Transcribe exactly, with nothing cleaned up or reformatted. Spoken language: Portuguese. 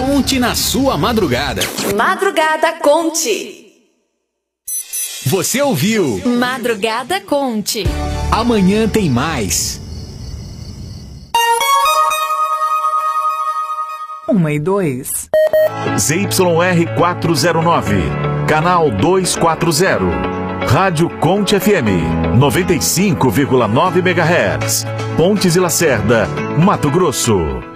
Conte na sua madrugada. Madrugada Conte. Você ouviu? Madrugada Conte. Amanhã tem mais. Uma e dois. Z Y R quatrocentos e nove, canal duzentos e quarenta. Rádio Conte F M, noventa e cinco vírgula nove megahertz. Pontes e Lacerda, Mato Grosso.